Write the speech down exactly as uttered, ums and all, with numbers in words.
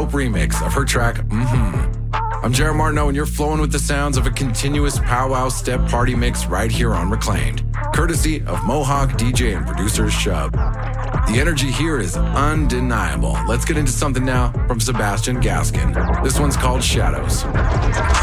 dope remix of her track, Mm-hmm. I'm Jared Martineau, and you're flowing with the sounds of a continuous powwow step party mix right here on Reclaimed, courtesy of Mohawk D J and producer Shub. The energy here is undeniable. Let's get into something now from Sebastian Gaskin. This one's called Shadows.